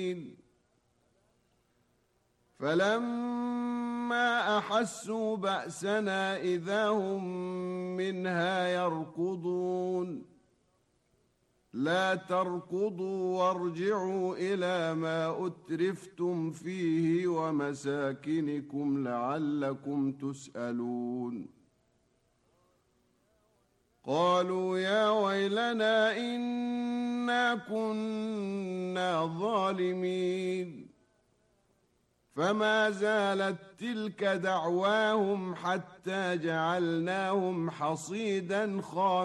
فلما أحسوا بأسنا إذا هم منها يركضون لا تركضوا وارجعوا إلى ما أترفتم فيه ومساكنكم لعلكم تسألون قالوا يا ويلنا إنا كنا ظالمين فما زالت تلك دعواهم حتى جعلناهم حصيدا خامدين